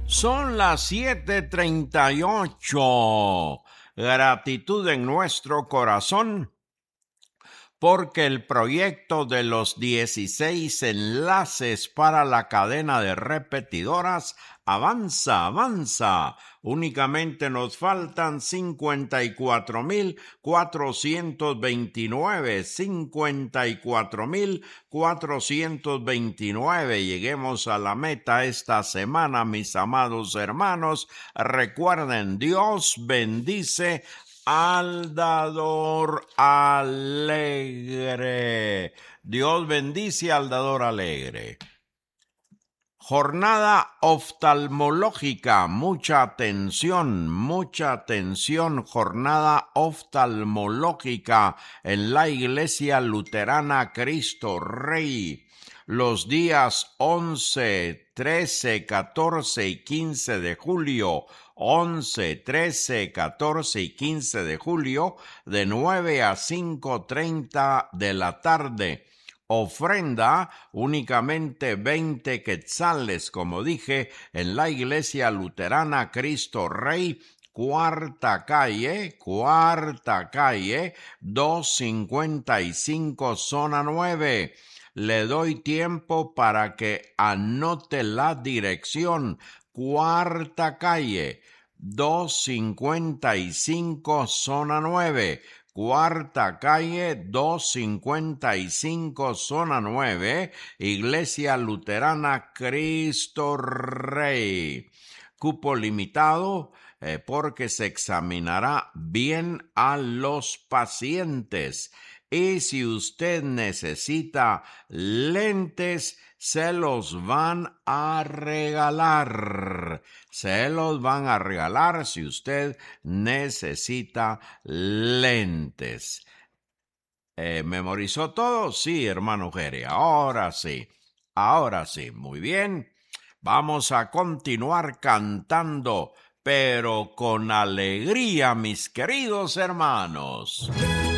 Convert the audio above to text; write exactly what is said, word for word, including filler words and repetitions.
Son las siete treinta y ocho. Gratitud en nuestro corazón porque el proyecto de los dieciséis enlaces para la cadena de repetidoras avanza, avanza. Únicamente nos faltan cincuenta y cuatro mil cuatrocientos veintinueve, cincuenta y cuatro mil cuatrocientos veintinueve. Lleguemos a la meta esta semana, mis amados hermanos. Recuerden, Dios bendice al dador alegre. Dios bendice al dador alegre. Jornada oftalmológica, mucha atención, mucha atención, jornada oftalmológica en la Iglesia Luterana Cristo Rey. Los días once, trece, catorce y quince de julio, once, trece, catorce y quince de julio, de nueve a cinco treinta de la tarde. Ofrenda únicamente veinte quetzales, como dije, en la Iglesia Luterana Cristo Rey, Cuarta Calle, Cuarta Calle, doscientos cincuenta y cinco, zona nueve. Le doy tiempo para que anote la dirección. Cuarta Calle, doscientos cincuenta y cinco, zona nueve. Cuarta Calle, doscientos cincuenta y cinco, zona nueve, Iglesia Luterana Cristo Rey. Cupo limitado eh, porque se examinará bien a los pacientes. Y si usted necesita lentes, se los van a regalar. Se los van a regalar si usted necesita lentes. Eh, ¿Memorizó todo? Sí, hermano Jere. Ahora sí. Ahora sí. Muy bien. Vamos a continuar cantando, pero con alegría, mis queridos hermanos.